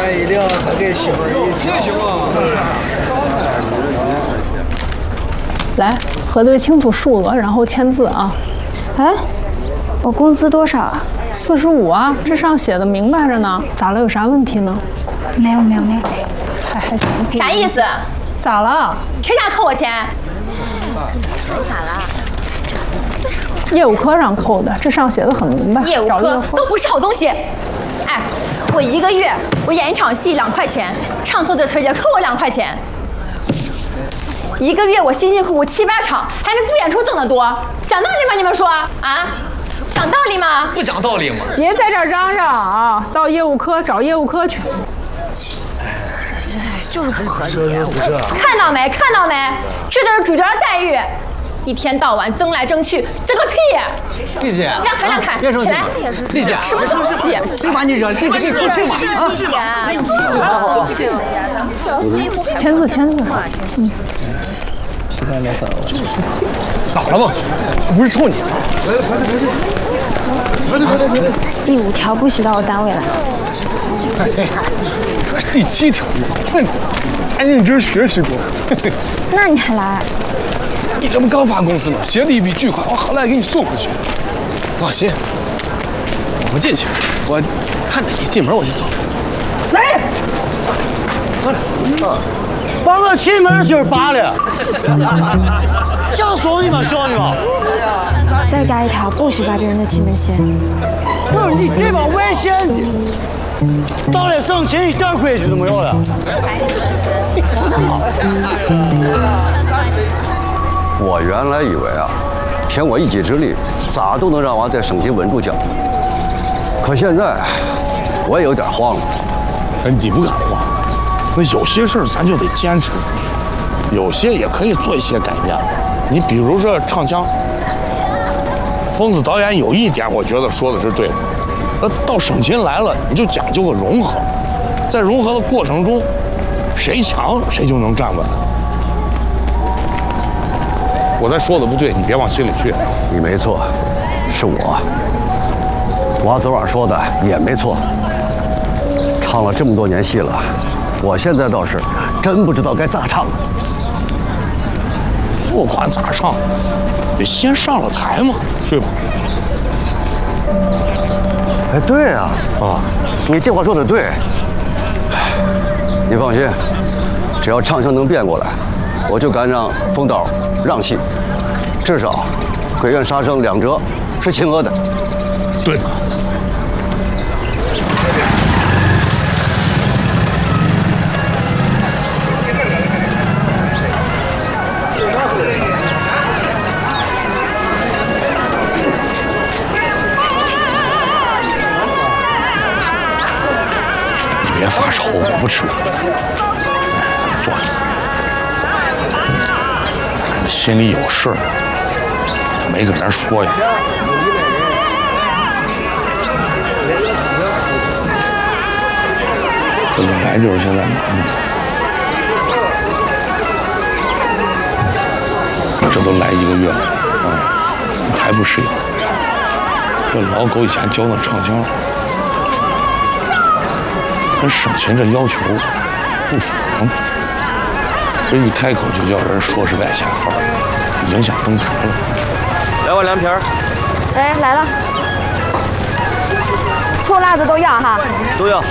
完一定要他给媳妇儿一这行吗？ 来，核对清楚数额，然后签字啊。 哎，我工资多少啊 ？45啊，这上写的明白着呢。咋了？有啥问题呢？ 没有。 还行。 啥意思？ 咋了？ 凭啥扣我钱？ 咋了？ 业务科上扣的，这上写的很明白。 业务科都不是好东西。哎，我1个月我演一场戏2块钱，唱错这词也扣我2块钱。1个月我辛辛苦苦7、8场，还没不演出挣得多，讲道理吗？你们说啊？讲道理吗？ 不讲道理吗？ 别在这儿嚷嚷啊！到业务科找业务科去。 就是不合理。 看到没？这就是主角的待遇。一天到晚争来争去，争个屁！ 丽姐， 让开， 别生气嘛！丽姐， 什么东西？ 谁把你惹？丽姐给你出气嘛！ 签字。 咋了嘛？不是冲你。 第5条不许到我单位来。 这是第7条，才认真学习过。 那你还来？ 你这不刚发工资吗？写了一笔巨款，我好赖给你送回去。放心，我不进去，我看着你进门我就走。 谁？帮我进门就是罢了。想送你吗？ 再加1条，不许把别人的气门掀。 不是你这帮外县的，到了省亲一点规矩都没有了。 我原来以为啊，凭我一己之力，咋都能让娃在省亲稳住脚。可现在，我也有点慌了。 你不敢慌，那有些事儿咱就得坚持，有些也可以做一些改变。你比如说唱腔，疯子导演有一点，我觉得说的是对的。到省亲来了，你就讲究个融合，在融合的过程中，谁强谁就能站稳。我再说的不对，你别往心里去。 你没错，是我。娃昨晚说的也没错。唱了这么多年戏了，我现在倒是真不知道该咋唱了。 不管咋唱，得先上了台嘛，对吧？ 哎，对啊，你这话说的对。你放心，只要唱腔能变过来，我就敢让冯导让戏，至少鬼怨杀生2折是亲额的。 对。你别发愁，我不吃。坐下。心里有事儿，没跟人说呀。这本来就是现在忙的，这都来1个月了，还不适应。这老狗以前教那唱腔，跟省亲这要求不符合。这一开口就叫人说是外县范儿，影响登台了。 来碗凉皮儿。 哎，来了。醋辣子都要哈。 都要。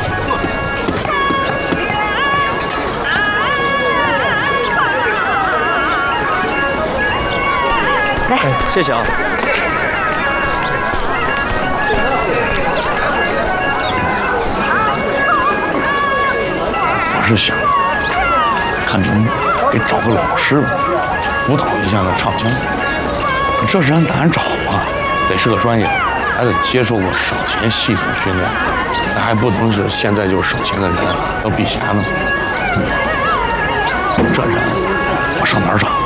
来， 谢谢啊。 我是想看能给找个老师吧，辅导一下那唱腔。这人难找啊，得是个专业，还得接受过省亲系统训练，那还不能是现在就是省亲的人要避嫌呢。这人我上哪儿找？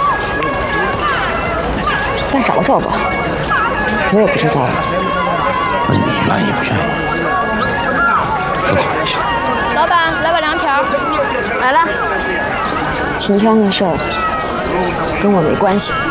再找找吧，我也不知道了。 那你愿意不愿意？思考一下。 老板，来碗凉皮儿。 来了。秦腔的事儿跟我没关系。